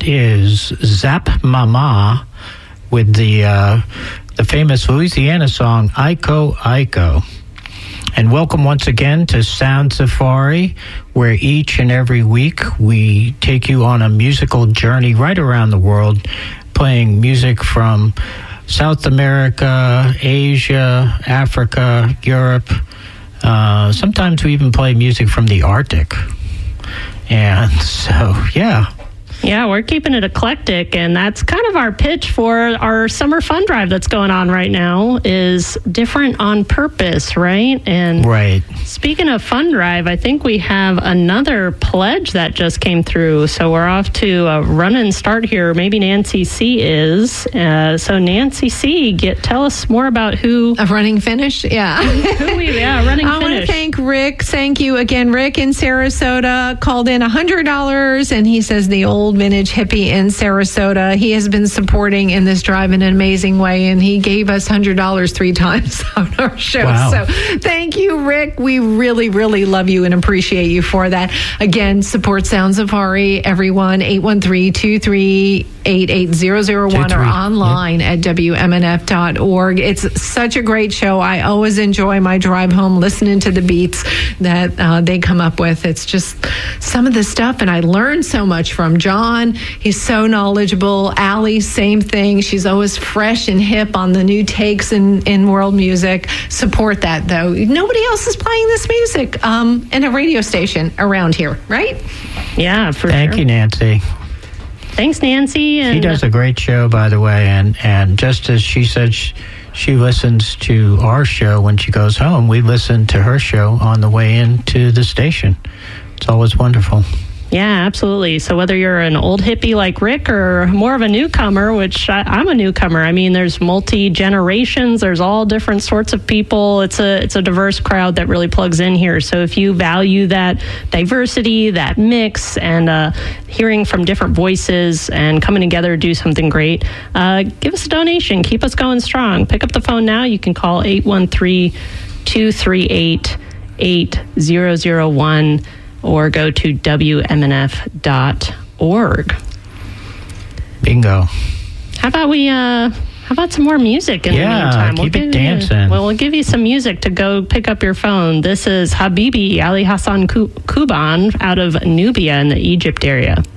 is Zap Mama with the famous Louisiana song Iko Iko. And welcome once again to Sound Safari, where each and every week we take you on a musical journey right around the world, playing music from South America, Asia, Africa, Europe. Sometimes we even play music from the Arctic. And so, yeah. Yeah, we're keeping it eclectic, and that's kind of our pitch for our summer fun drive that's going on right now, is different on purpose, right? And right. Speaking of fun drive, I think we have another pledge that just came through, so we're off to a run and start here. Maybe Nancy C. is. So Nancy C., tell us more about who... A running finish? Yeah. Running finish. I want to thank Rick. Thank you again. Rick in Sarasota called in $100, and he says the old vintage hippie in Sarasota. He has been supporting in this drive in an amazing way, and he gave us $100 3 times on our show. Wow. So thank you, Rick. We really, really love you and appreciate you for that. Again, support Sound Safari, everyone, 813-238-8001 or online at WMNF.org. It's such a great show. I always enjoy my drive home listening to the beats that they come up with. It's just some of the stuff, and I learned so much from John. He's so knowledgeable. Allie, same thing. She's always fresh and hip on the new takes in world music. Support that, though. Nobody else is playing this music in a radio station around here, right? Yeah, for Thank you, Nancy. Thanks, Nancy. She does a great show, by the way, and just as she said, she listens to our show when she goes home. We listen to her show on the way into the station. It's always wonderful. Yeah, absolutely. So whether you're an old hippie like Rick or more of a newcomer, which I'm a newcomer. I mean, there's multi-generations. There's all different sorts of people. It's a diverse crowd that really plugs in here. So if you value that diversity, that mix, and hearing from different voices and coming together to do something great, give us a donation. Keep us going strong. Pick up the phone now. You can call 813-238-8001. or go to WMNF.org. Bingo. How about some more music in the meantime? Keep it dancing. We'll give you some music to go pick up your phone. This is Habibi Ali Hassan Kuban out of Nubia in the Egypt area.